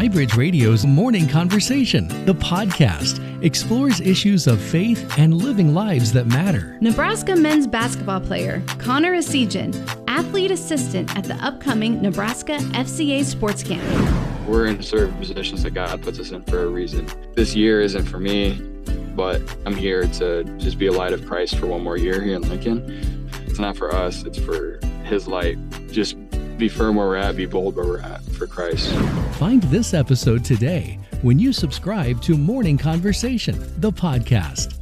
MyBridge Radio's Morning Conversation, the podcast, explores issues of faith and living lives that matter. Nebraska men's basketball player Connor Essegian, athlete assistant at the upcoming Nebraska FCA Sports Camp. We're in certain positions that God puts us in for a reason. This year isn't for me, but I'm here to just be a light of Christ for one more year here in Lincoln. It's not for us, it's for His light. Just be firm where we're at, be bold where we're at for Christ. Find this episode today when you subscribe to Morning Conversation, the podcast.